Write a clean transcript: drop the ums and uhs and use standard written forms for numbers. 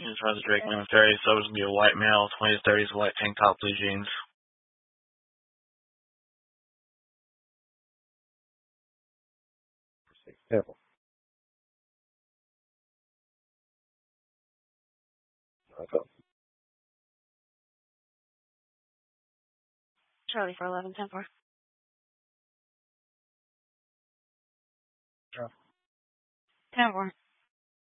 He's from the Drake military, so it's going to be a white male, 20s, 30s, white tank top, blue jeans. Careful. Charlie for 11, 10 4. 10 4.